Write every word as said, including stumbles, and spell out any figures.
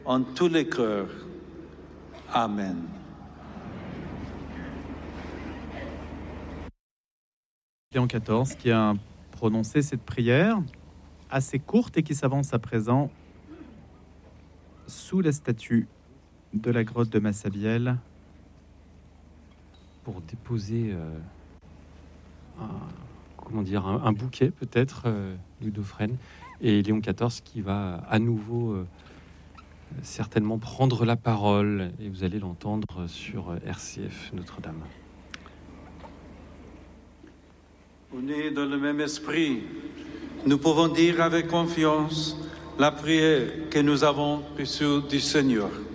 en tous les cœurs. Amen. Léon quatorze qui a prononcé cette prière assez courte et qui s'avance à présent sous la statue de la grotte de Massabielle pour déposer euh, un, comment dire, un, un bouquet peut-être, euh, Ludofrène, et Léon quatorze qui va à nouveau euh, certainement prendre la parole, et vous allez l'entendre sur R C F Notre-Dame. Unis dans le même esprit, nous pouvons dire avec confiance la prière que nous avons reçue du Seigneur.